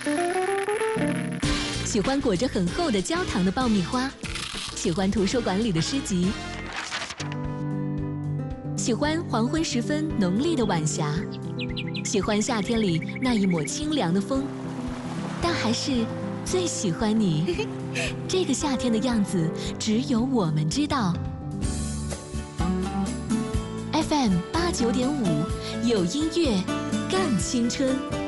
喜欢裹着很厚的焦糖的爆米花，喜欢图书馆里的诗集，喜欢黄昏时分浓丽的晚霞，喜欢夏天里那一抹清凉的风，但还是最喜欢你。这个夏天的样子，只有我们知道。FM 89.5，有音乐更青春。